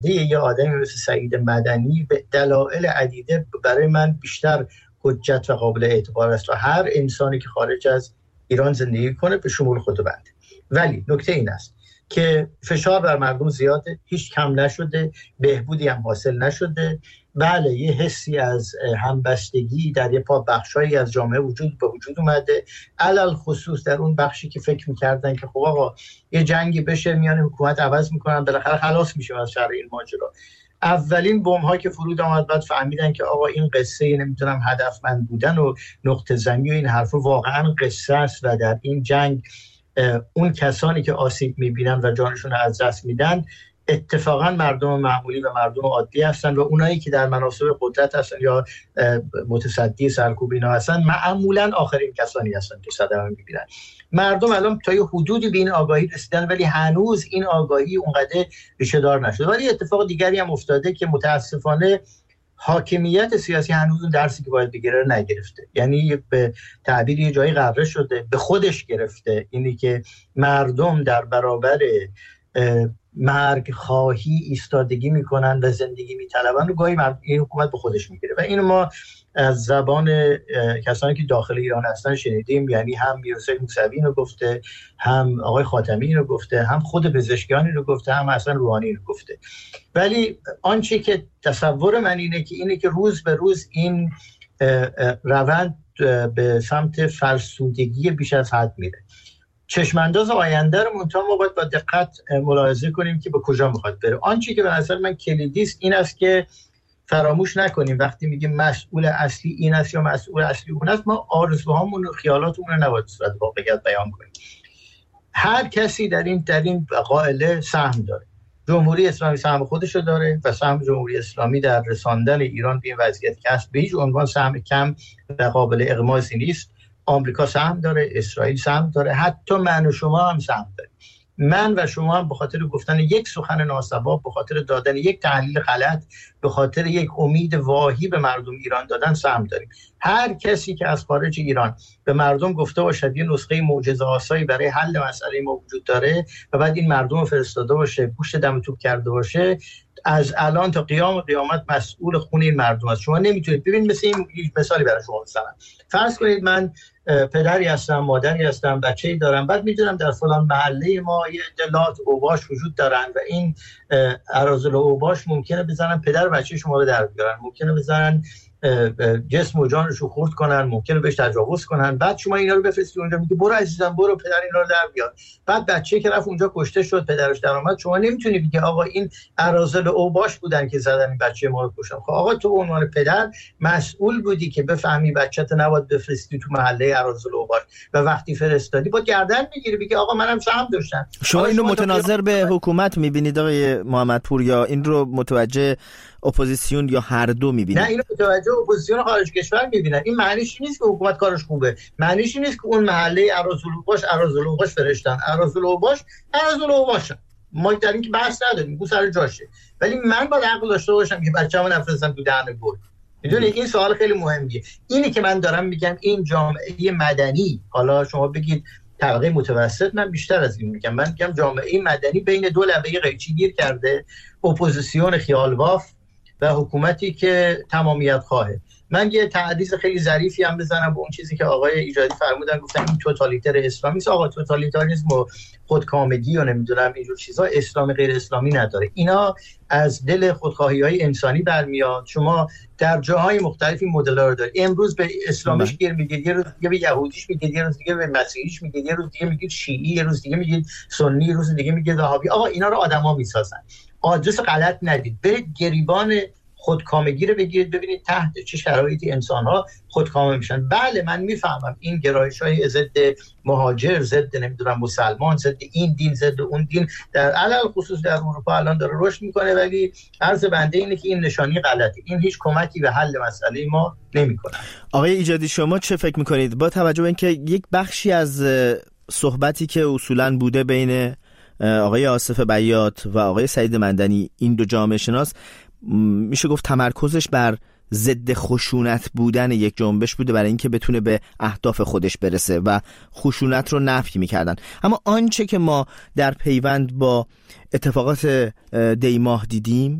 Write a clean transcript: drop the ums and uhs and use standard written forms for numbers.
یه آدمی مثل سعید مدنی به دلایل عدیده برای من بیشتر حجت و قابل اعتبار است و هر انسانی که خارج از ایران زندگی کنه به شمول خود بنده. ولی نکته این است که فشار بر مردم زیاده، هیچ کم نشده، بهبودی هم حاصل نشده. بله یه حسی از همبستگی در یه بخشایی از جامعه به وجود اومده، علل خصوص در اون بخشی که فکر می‌کردن که خب آقا یه جنگی بشه میان حکومت عوض می‌کنن بالاخره خلاص میشه از شر این ماجرا. اولین بمب‌ها که فرود آمد بعد فهمیدن که آقا این قصه نمیدونم هدفمند بودن و نقطه زنی و این حرفا واقعا قصه است و در این جنگ اون کسانی که آسیب می‌بینن و جانشون از دست میدن اتفاقا مردم معمولی و مردم عادی هستن و اونایی که در مناصب قدرت هستن یا متصدی سرکوب اینا هستن معمولا آخرین کسانی هستن که صدمه می‌بینن. مردم الان تا یه حدودی به این آگاهی رسیدن ولی هنوز این آگاهی اونقدر ریشه‌دار نشده. ولی اتفاق دیگری هم افتاده که متاسفانه حاکمیت سیاسی هنوز اون درسی که باید بگیره نگرفته. یعنی به تعبیر یه جایی غره شده، به خودش گرفته اینی که مردم در برابر مرگ خواهی ایستادگی میکنن و زندگی میطلبن و گاهی این حکومت به خودش میگیره و اینو ما از زبان کسانی که داخل ایران هستن شنیدیم. یعنی هم میرحسین موسوی اینو گفته، هم آقای خاتمی اینو گفته، هم خود پزشکیان اینو گفته، هم حسن روحانی اینو گفته. ولی آنچه که تصور من اینه که روز به روز این روند به سمت فرسودگی بیش از حد میره. چشمانداز آینده رو منتها ما باید با دقت ملاحظه کنیم که به کجا میخواد بره. آنچه که به نظر من کلیدی است این است که فراموش نکنیم وقتی میگیم مسئول اصلی این است یا مسئول اصلی اون است، ما آرزوهامون و خیالاتمون رو نباید صورت واقعیت بیان کنیم. هر کسی در این قائله سهم داره. جمهوری اسلامی سهم خودش رو داره و سهم جمهوری اسلامی در رساندن ایران به این وضعیت که هست به هیچ عنوان سهم کم و قابل اغماسی نیست. آمریکا سهم داره، اسرائیل سهم داره، حتی من و شما هم سهم داریم. من و شما هم به خاطر گفتن یک سخن ناسواب، به خاطر دادن یک تحلیل غلط، به خاطر یک امید واهی به مردم ایران دادن سهم داریم. هر کسی که از خارج ایران به مردم گفته باشد یه نسخه معجزه آسایی برای حل مسئله ما وجود داره و بعد این مردم رو فرستاده باشه، گوشت دم توپ کرده باشه، از الان تا قیام قیامت مسئول خون این مردم است. شما نمیتونید ببین مثل این مثالی برای شما بزنم. فرض کنید من پدری هستم، مادری هستم، بچه‌ای دارم، بعد میدونم در فلان محله ما یه اطلاعات اوباش وجود دارن و این اراذل اوباش ممکنه بزنن پدر بچه شما رو در بیارن، ممکنه بزنن جسم و جانش رو خورد کنن، ممکنه بهش تجاوز کنن. بعد شما اینا رو بفرستی اونجا، میگی برو عزیزم برو پدر اینا رو در بیار. بعد بچه‌ای که رفت اونجا کشته شد، پدرش در اومد، شما نمیتونی بگی آقا این اراذل اوباش بودن که زدن این بچه ما رو کشتن. خب آقا تو به عنوان پدر مسئول بودی که بفهمی بچه‌ت نباید بفرستی تو محله اراذل اوباش و وقتی فرستادی با گردن میگیری بگی آقا منم سهم داشتم. شما اینو متناظر به حکومت میبینید آقای محمدپور یا این رو متوجه اپوزیسیون یا هر دو میبینید؟ نه اینو متوجه اپوزیسیون خارج کشور میبینن. این معنیش نیست که حکومت کارش خوبه، معنیش نیست که اون محله اراذل اوباش فرستن. اراذل اوباش ما در این که بحث نداریم، گو سر جاشه. ولی من باید عقل داشته باشم که بچه‌مو نفرستم تو دهن گل. میدونی این سوال خیلی مهمیه. اینی که من دارم میگم این جامعه مدنی، حالا شما بگید طبقه متوسط، من بیشتر از این میگم، من میگم جامعه مدنی بین دو لبه قیچی گیر کرده، اپوزیسیون خیالباف و حکومتی که تمامیت خواهه. من یه تعریض خیلی ظریفی هم بزنم به اون چیزی که آقای ایجادی فرمودن، گفتن این توتالیتر اسلامی است. آقا توتالیتاریسم و خودکامگی و نمیدونم اینجور چیزا اسلام غیر اسلامی نداره. اینا از دل خودخواهی‌های انسانی برمیاد. شما در جاهای مختلفی مدل‌ها رو دارید. امروز به اسلامش گیر میگید، یه روز دیگه به یهودیش میگید، یه روز دیگه به مسیحیش میگید، یه روز دیگه میگید شیعی، یه روز دیگه میگید سنی، یه روز دیگه میگید وهابی. آقا اینا رو آدما میسازن. آدرس غلط ندید. برید گریبان خودکامگی رو بگیرید، ببینید تحت چه شرایطی انسان‌ها خودکامه میشن. بله من میفهمم این گرایش‌های ضد مهاجر، ضد نمیدونم مسلمان، ضد این دین، ضد اون دین در علل خصوص در اروپا الان داره رشد میکنه، ولی عرض بنده اینه که این نشانی غلطه. این هیچ کمکی به حل مسئله ما نمیکنه. آقای ایجادی شما چه فکر میکنید با توجه به اینکه یک بخشی از صحبتی که اصولاً بوده بین آقای آصف بیات و آقای سعید مدنی، این دو جامعه شناس، میشه گفت تمرکزش بر ضد خشونت بودن یک جنبش بوده برای اینکه بتونه به اهداف خودش برسه و خشونت رو نفی میکردن. اما آنچه که ما در پیوند با اتفاقات دی ماه دیدیم